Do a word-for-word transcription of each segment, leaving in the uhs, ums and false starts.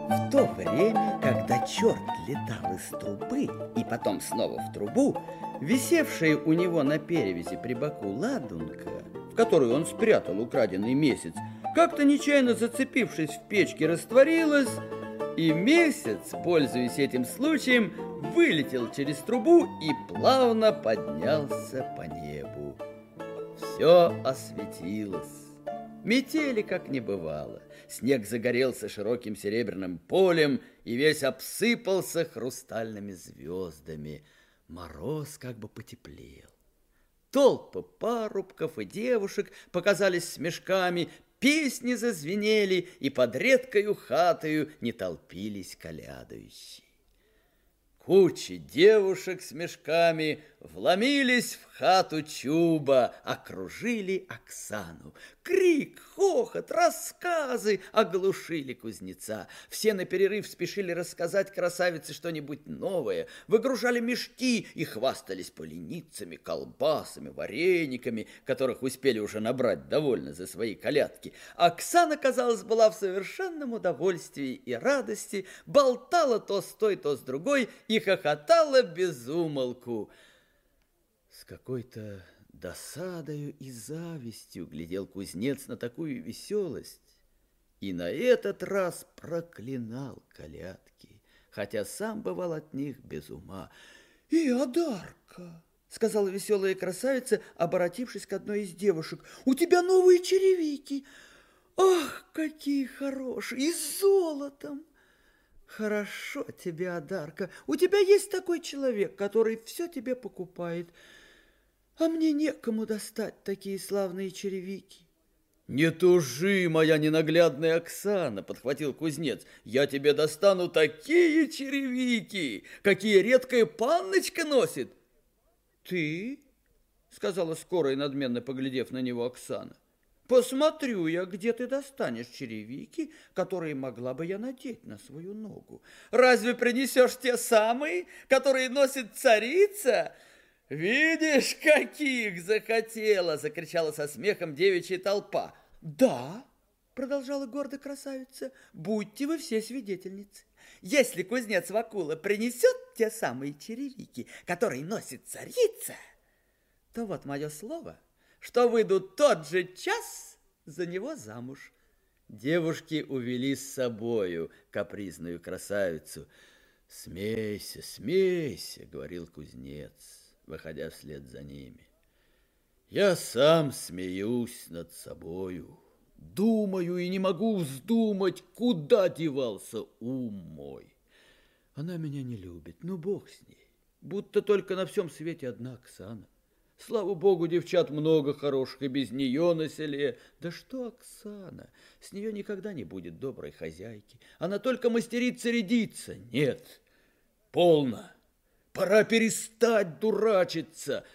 В то время, когда черт летал из трубы и потом снова в трубу, висевшая у него на перевязи при боку ладунка, в которую он спрятал украденный месяц, как-то нечаянно зацепившись в печке, растворилась, и месяц, пользуясь этим случаем, вылетел через трубу и плавно поднялся по небу. Все осветилось. Метели как не бывало. Снег загорелся широким серебряным полем и весь обсыпался хрустальными звездами. Мороз как бы потеплел. Толпы парубков и девушек показались с мешками, песни зазвенели, и под редкою хатою не толпились колядующие. Кучи девушек с мешками вломились в хату Чуба, окружили Оксану. Крик, хохот, рассказы оглушили кузнеца. Все наперерыв спешили рассказать красавице что-нибудь новое, выгружали мешки и хвастались поленицами, колбасами, варениками, которых успели уже набрать довольно за свои колядки. Оксана, казалось, была в совершенном удовольствии и радости, болтала то с той, то с другой и хохотала без умолку. С какой-то досадою и завистью глядел кузнец на такую веселость и на этот раз проклинал колядки, хотя сам бывал от них без ума. «И Одарка, — сказала веселая красавица, обратившись к одной из девушек, — у тебя новые черевики. Ах, какие хорошие, и с золотом! Хорошо тебе, Одарка, у тебя есть такой человек, который все тебе покупает, а мне некому достать такие славные черевики». «Не тужи, моя ненаглядная Оксана, — подхватил кузнец, — я тебе достану такие черевики, какие редкая панночка носит». «Ты? — сказала скоро и надменно поглядев на него Оксана. — Посмотрю я, где ты достанешь черевики, которые могла бы я надеть на свою ногу. Разве принесешь те самые, которые носит царица? Видишь, каких захотела!» — закричала со смехом девичья толпа. «Да, — продолжала гордо красавица, — будьте вы все свидетельницы. Если кузнец Вакула принесет те самые черевики, которые носит царица, то вот мое слово, что выйду тот же час за него замуж». Девушки увели с собою капризную красавицу. «Смейся, смейся, — говорил кузнец, выходя вслед за ними. Я сам смеюсь над собою, думаю и не могу вздумать, куда девался ум мой. Она меня не любит, ну бог с ней, будто только на всем свете одна Оксана. Слава богу, девчат много хороших и без нее на селе. Да что Оксана, с нее никогда не будет доброй хозяйки, она только мастерит царедиться. Нет, полно. Пора перестать дурачиться.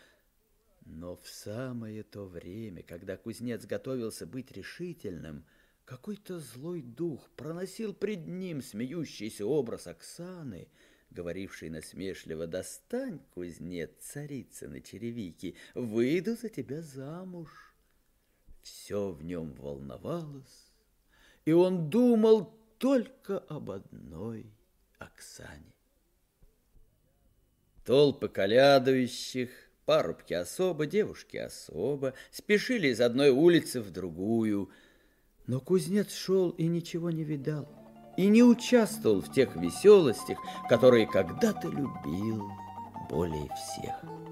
Но в самое то время, когда кузнец готовился быть решительным, какой-то злой дух проносил пред ним смеющийся образ Оксаны, говоривший насмешливо: «Достань, кузнец, царицыны черевики, выйду за тебя замуж». Все в нем волновалось, и он думал только об одной Оксане. Толпы колядующих, парубки особо, девушки особо, спешили из одной улицы в другую. Но кузнец шел и ничего не видал, и не участвовал в тех веселостях, которые когда-то любил более всех.